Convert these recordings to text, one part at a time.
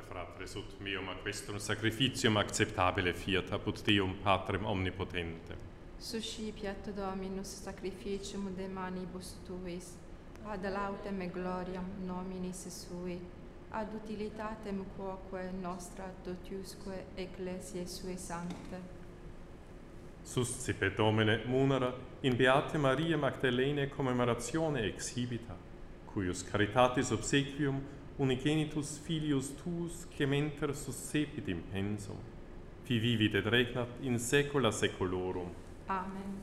fratres, ut meum a questum sacrificium acceptabile fiat apud Deum Patrem omnipotentem. Suscipiat Dominus sacrificium de manibus tuis, ad lautem et gloriam nominis sui, ad utilitatem quoque nostra totiusque ecclesiae sui sancte. Suscipe Domine munera in Beate Maria Magdalene commemoratione exhibita, cuius caritatis obsequium unigenitus filius tuus clementer suscepit in pensum, qui vivit et regnat in saecula saeculorum. Amen.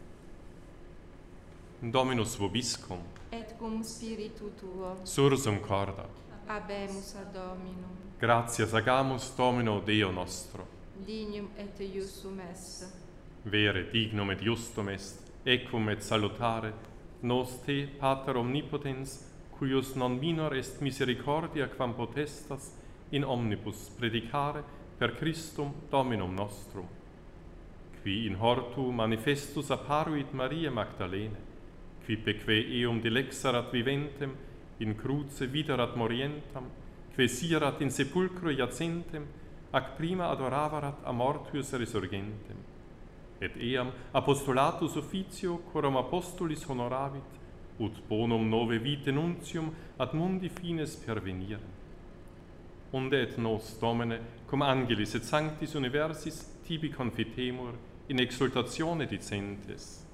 Dominus vobiscum, Et cum spiritu tuo, sursum corda, habemus ad Dominum, gratias agamus Domino Deo nostro, dignum et iusum est. vere dignum et justum est, equum et salutare, nos te, Pater omnipotens, cuius non minor est misericordia quam potestas in omnibus predicare per Christum Dominum nostrum, qui in hortu manifestus apparuit Maria Magdalene, qui peque eum dilexerat viventem, in cruce viderat morientam, que sierat in sepulcro iacentem, ac prima adoravarat a mortuis resurgentem, et eam apostolatus officio coram apostolis honoravit, ut bonum nove vitae nuntium ad mundi fines pervenirem. Unde et nos, Domine, cum angelis et sanctis universis tibi confitemur in exultatione dicentes.